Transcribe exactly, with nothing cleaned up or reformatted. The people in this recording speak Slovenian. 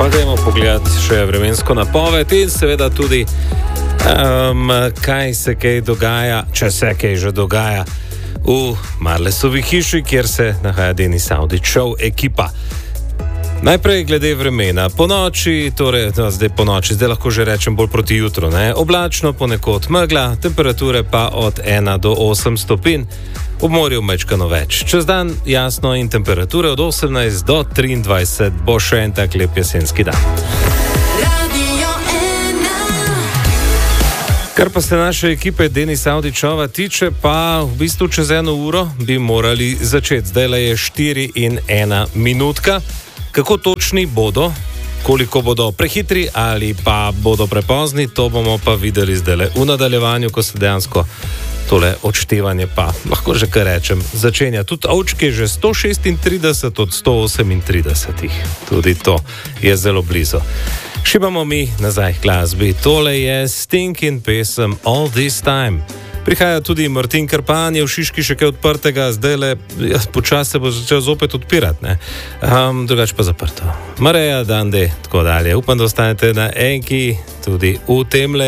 Pa dajmo pogledati še vremensko napoved in seveda tudi, um, kaj se kaj dogaja, če se kaj že dogaja v Marlesovi hiši, kjer se nahaja Denis Avdić Show ekipa. Najprej glede vremena. Po noči, torej no, zdaj po noči, zdaj lahko že rečem bolj proti jutru, ne? Oblačno, ponekod megla, temperature pa od ena do osem stopinj, v morju mečkano več. Čez dan jasno in temperature od osemnajst do triindvajset, bo še en tak lep jesenski dan. Kar pa se naše ekipe Denisa Avdićova tiče, pa v bistvu čez eno uro bi morali začeti. Zdajle je štiri in ena minutka. Kako točni bodo, koliko bodo prehitri ali pa bodo prepozni, to bomo pa videli zdajle v nadaljevanju, ko se dejansko tole odštevanje pa, lahko že kar rečem, začenja. Tudi ovčke že sto šestintrideset od sto osemintridesetih. Tudi to je zelo blizu. Šibamo mi nazaj k glasbi. Tole je Sting in pesem All This Time. Prihaja tudi Martin Krpan, je v Šiški še kaj odprtega, zdaj le počasi se bo začel zopet odpirati, ne? Um, drugače pa zaprto. Mareja, Dande, tako dalje. Upam, da ostanete na enki tudi v temle.